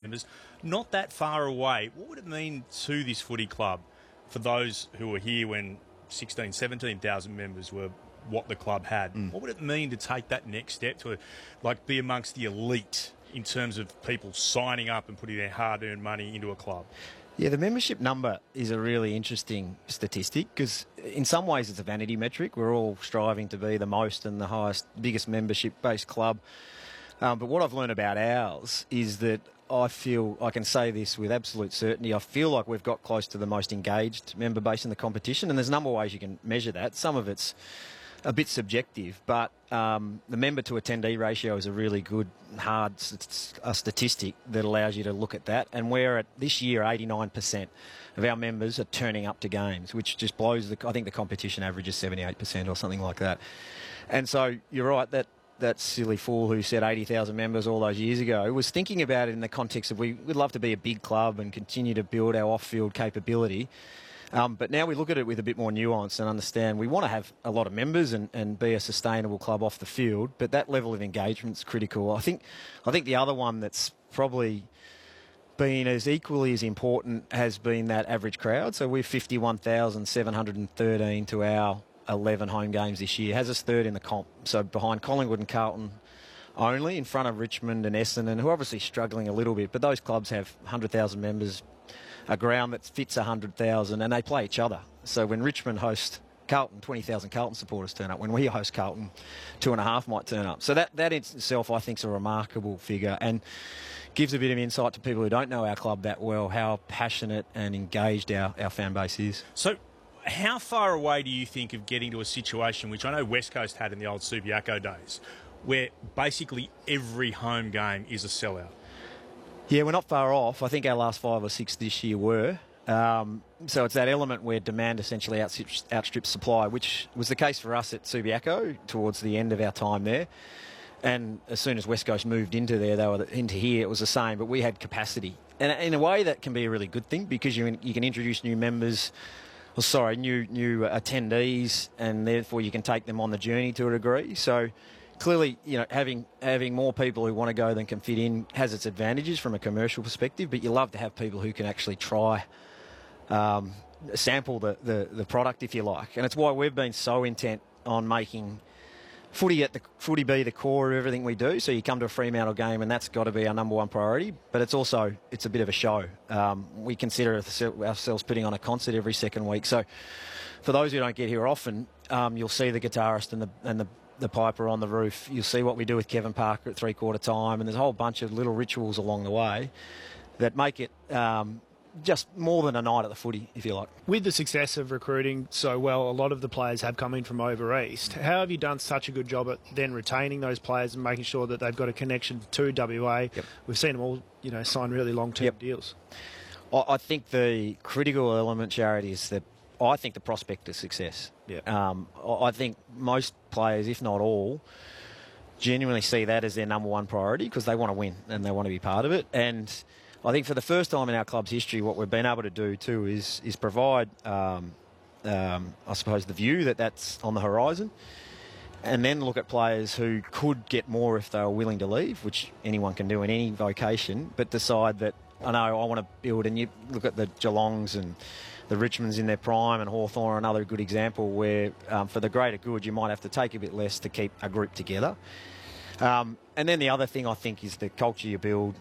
members. Not that far away. What would it mean to this footy club for those who were here when 16, 17,000 members were what the club had? What would it mean to take that next step to be amongst the elite in terms of people signing up and putting their hard-earned money into a club? Yeah, the membership number is a really interesting statistic because in some ways it's a vanity metric. We're all striving to be the most and the highest, biggest membership-based club. But what I've learned about ours is that I feel, I can say this with absolute certainty, I feel like we've got close to the most engaged member base in the competition, and there's a number of ways you can measure that. Some of it's a bit subjective, but the member to attendee ratio is a really good, hard statistic that allows you to look at that. And we're at, this year, 89% of our members are turning up to games, which just blows I think the competition average is 78% or something like that. And so you're right, that silly fool who said 80,000 members all those years ago was thinking about it in the context of we'd love to be a big club and continue to build our off-field capability. But now we look at it with a bit more nuance and understand we want to have a lot of members and be a sustainable club off the field, but that level of engagement's critical. I think the other one that's probably been as equally as important has been that average crowd. So we're 51,713 to our 11 home games this year. Has us third in the comp. So behind Collingwood and Carlton only, in front of Richmond and Essendon, who are obviously struggling a little bit, but those clubs have 100,000 members, a ground that fits 100,000, and they play each other. So when Richmond hosts Carlton, 20,000 Carlton supporters turn up. When we host Carlton, 2.5 might turn up. So that in itself, I think, is a remarkable figure and gives a bit of insight to people who don't know our club that well, how passionate and engaged our fan base is. So how far away do you think of getting to a situation, which I know West Coast had in the old Subiaco days, where basically every home game is a sellout? Yeah, we're not far off. I think our last 5 or 6 this year were. So it's that element where demand essentially outstrips supply, which was the case for us at Subiaco towards the end of our time there. And as soon as West Coast moved into there, they were into here, it was the same, but we had capacity. And in a way that can be a really good thing because you can introduce new members, new attendees, and therefore you can take them on the journey to a degree. So clearly, having more people who want to go than can fit in has its advantages from a commercial perspective, but you love to have people who can actually try, sample the product, if you like. And it's why we've been so intent on making footy be the core of everything we do. So you come to a Fremantle game and that's got to be our number one priority, but it's a bit of a show. We consider ourselves putting on a concert every second week. So for those who don't get here often, you'll see the guitarist and the piper on the roof. You'll see what we do with Kevin Parker at 3/4 time, and there's a whole bunch of little rituals along the way that make it just more than a night at the footy, if you like. With the success of recruiting so well, a lot of the players have come in from over east. How have you done such a good job at then retaining those players and making sure that they've got a connection to WA? Yep. We've seen them all, sign really long-term deals. I think the critical element, Jared, is that I think the prospect of success. Yep. I think most players, if not all, genuinely see that as their number one priority because they want to win and they want to be part of it. And I think for the first time in our club's history, what we've been able to do too is provide, I suppose, the view that that's on the horizon, and then look at players who could get more if they were willing to leave, which anyone can do in any vocation, but decide that, I want to build. And you look at the Geelongs and the Richmonds in their prime, and Hawthorn, another good example where for the greater good you might have to take a bit less to keep a group together. And then the other thing I think is the culture you build,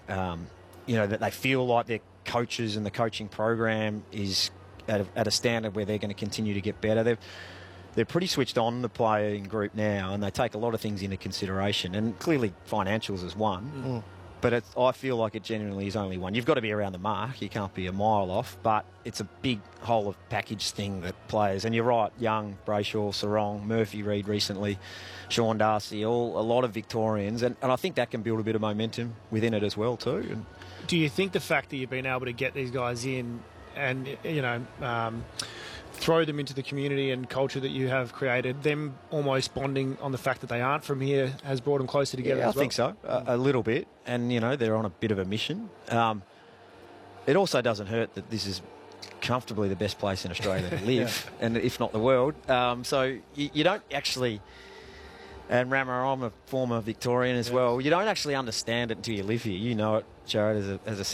that they feel like their coaches and the coaching program is at a standard where they're going to continue to get better. They're pretty switched on, the playing group now, and they take a lot of things into consideration, and clearly financials is one. But I feel like it genuinely is only one. You've got to be around the mark. You can't be a mile off. But it's a big whole of package thing that players, and you're right, Young, Brayshaw, Sarong, Murphy Reid recently, Sean Darcy, a lot of Victorians. And I think that can build a bit of momentum within it as well too. And do you think the fact that you've been able to get these guys in and, throw them into the community and culture that you have created, them almost bonding on the fact that they aren't from here, has brought them closer together as well? I think so, a little bit. And, they're on a bit of a mission. It also doesn't hurt that this is comfortably the best place in Australia to live, and if not the world. So you don't actually... And Rama, I'm a former Victorian as well. You don't actually understand it until you live here. You know it, Jared, as a